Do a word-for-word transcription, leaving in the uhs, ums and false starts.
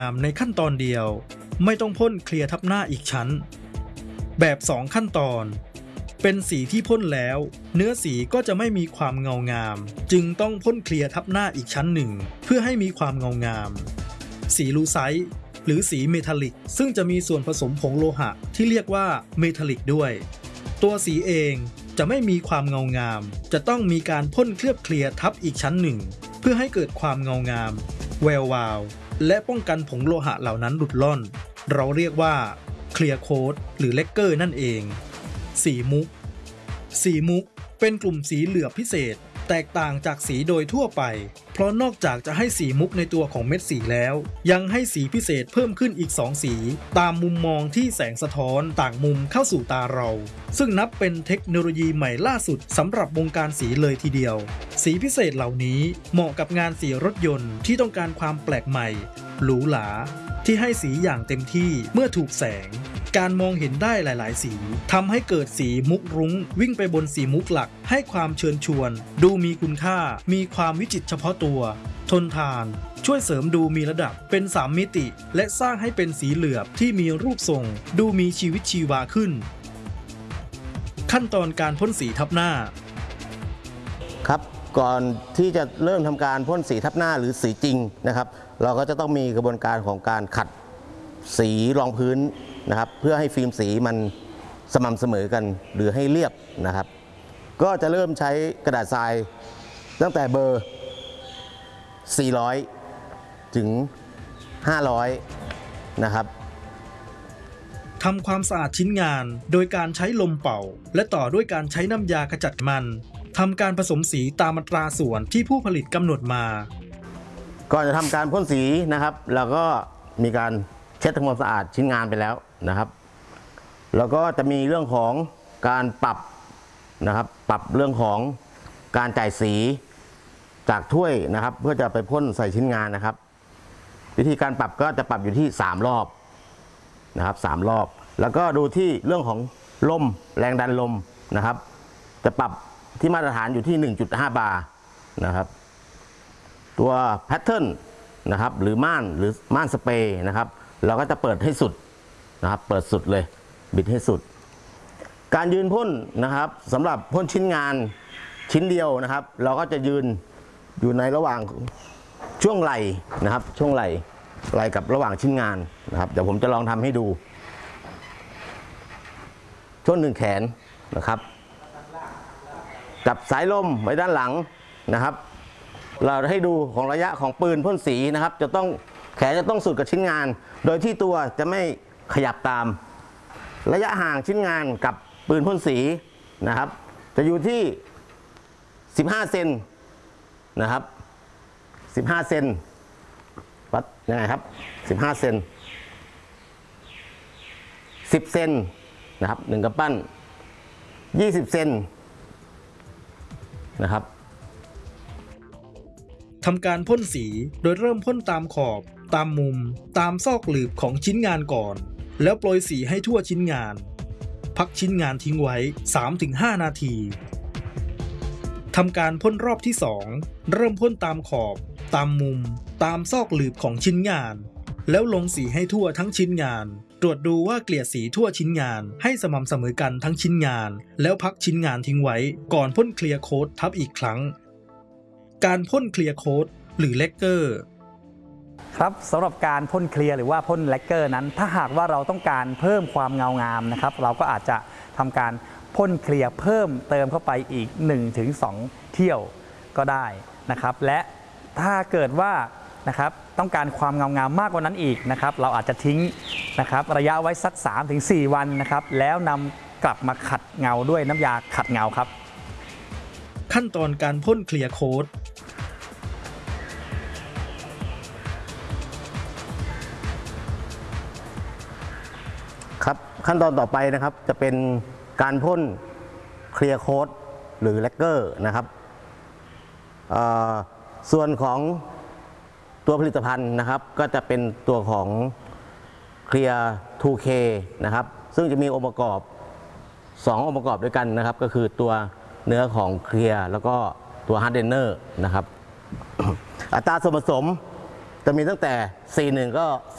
ในขั้นตอนเดียวไม่ต้องพ่นเคลียร์ทับหน้าอีกชั้นแบบสองขั้นตอนเป็นสีที่พ่นแล้วเนื้อสีก็จะไม่มีความเงางามจึงต้องพ่นเคลียร์ทับหน้าอีกชั้นหนึ่งเพื่อให้มีความเงางามสีลูไซต์หรือสีเมทัลลิกซึ่งจะมีส่วนผสมผงโลหะที่เรียกว่าเมทัลลิกด้วยตัวสีเองจะไม่มีความเงางามจะต้องมีการพ่นเคลือบเคลียร์ทับอีกชั้นหนึ่งเพื่อให้เกิดความเงางามแวววาวและป้องกันผงโลหะเหล่านั้นหลุดล่อนเราเรียกว่าเคลียร์โค้ดหรือเลกเกอร์นั่นเองสีมุกสีมุกเป็นกลุ่มสีเหลือบพิเศษแตกต่างจากสีโดยทั่วไปเพราะนอกจากจะให้สีมุกในตัวของเม็ดสีแล้วยังให้สีพิเศษเพิ่มขึ้นอีกสองสีตามมุมมองที่แสงสะท้อนต่างมุมเข้าสู่ตาเราซึ่งนับเป็นเทคโนโลยีใหม่ล่าสุดสำหรับวงการสีเลยทีเดียวสีพิเศษเหล่านี้เหมาะกับงานสีรถยนต์ที่ต้องการความแปลกใหม่หรูหราที่ให้สีอย่างเต็มที่เมื่อถูกแสงการมองเห็นได้หลายๆสีทำให้เกิดสีมุกรุ้งวิ่งไปบนสีมุกหลักให้ความเชิญชวนดูมีคุณค่ามีความวิจิตรเฉพาะตัวทนทานช่วยเสริมดูมีระดับเป็นสามมิติและสร้างให้เป็นสีเหลือบที่มีรูปทรงดูมีชีวิตชีวาขึ้นขั้นตอนการพ่นสีทับหน้าครับก่อนที่จะเริ่มทำการพ่นสีทับหน้าหรือสีจริงนะครับเราก็จะต้องมีกระบวนการของการขัดสีรองพื้นนะครับเพื่อให้ฟิล์มสีมันสม่ำเสมอกันหรือให้เรียบนะครับก็จะเริ่มใช้กระดาษทรายตั้งแต่เบอร์สี่ร้อยถึงห้าร้อยนะครับทำความสะอาดชิ้นงานโดยการใช้ลมเป่าและต่อด้วยการใช้น้ำยาขจัดมันทำการผสมสีตามอัตราส่วนที่ผู้ผลิตกำหนดมาก่อนจะทำการพ่นสีนะครับเราก็มีการเช็ดทำความสะอาดชิ้นงานไปแล้วนะครับแล้วก็จะมีเรื่องของการปรับนะครับปรับเรื่องของการจ่ายสีจากถ้วยนะครับเพื่อจะไปพ่นใส่ชิ้นงานนะครับวิธีการปรับก็จะปรับอยู่ที่สามรอบนะครับสามรอบแล้วก็ดูที่เรื่องของลมแรงดันลมนะครับจะปรับที่มาตรฐานอยู่ที่ หนึ่งจุดห้า บาร์นะครับตัวแพทเทิร์นนะครับหรือม่านหรือม่านสเปรย์นะครับเราก็จะเปิดให้สุดนะครับเปิดสุดเลยบิดให้สุดการยืนพ่นนะครับสำหรับพ่นชิ้นงานชิ้นเดียวนะครับเราก็จะยืนอยู่ในระหว่างช่วงไหล่นะครับช่วงไหล่ไหล่กับระหว่างชิ้นงานนะครับเดี๋ยวผมจะลองทำให้ดูช่วงหนึ่งแขนนะครับจับสายลมไว้ด้านหลังนะครับเราให้ดูของระยะของปืนพ่นสีนะครับจะต้องแขนจะต้องสุดกับชิ้นงานโดยที่ตัวจะไม่ขยับตามระยะห่างชิ้นงานกับปืนพ่นสีนะครับจะอยู่ที่สิบห้าเซนนะครับสิบห้าเซนวัดยังไงครับสิบห้าเซนสิบเซนนะครับหนึ่งกำปั้นยี่สิบเซนนะครับทำการพ่นสีโดยเริ่มพ่นตามขอบตามมุมตามซอกหลืบของชิ้นงานก่อนแล้วโปรยสีให้ทั่วชิ้นงานพักชิ้นงานทิ้งไว้ สามถึงห้า นาทีทำการพ่นรอบที่สองเริ่มพ่นตามขอบตามมุมตามซอกหลืบของชิ้นงานแล้วลงสีให้ทั่วทั้งชิ้นงานตรวจดูว่าเกลี่ยสีทั่วชิ้นงานให้สม่ำเสมอกันทั้งชิ้นงานแล้วพักชิ้นงานทิ้งไว้ก่อนพ่นเคลียร์โค้ดทับอีกครั้งการพ่นเคลียร์โค้ดหรือเลกเกอร์ครับสำหรับการพ่นเคลียร์หรือว่าพ่นเลกเกอร์นั้นถ้าหากว่าเราต้องการเพิ่มความเงางามนะครับเราก็อาจจะทำการพ่นเคลียร์เพิ่มเติมเข้าไปอีก หนึ่งถึงสอง เที่ยวก็ได้นะครับและถ้าเกิดว่านะครับต้องการความเงางามมากกว่านั้นอีกนะครับเราอาจจะทิ้งนะครับระยะไว้สัก สามถึงสี่ วันนะครับแล้วนำกลับมาขัดเงาด้วยน้ำยาขัดเงาครับขั้นตอนการพ่นเคลียร์โค้ดครับขั้นตอนต่อไปนะครับจะเป็นการพ่นเคลียร์โค้ดหรือเลกเกอร์นะครับส่วนของตัวผลิตภัณฑ์นะครับก็จะเป็นตัวของเคลียร์ ทู เค นะครับซึ่งจะมีองค์ประกอบสององค์ประกอบด้วยกันนะครับก็คือตัวเนื้อของเคลียร์แล้วก็ตัวฮาร์ดเดนเนอร์นะครับอัตราส่วนผสมจะมีตั้งแต่ สี่หนึ่ง ก็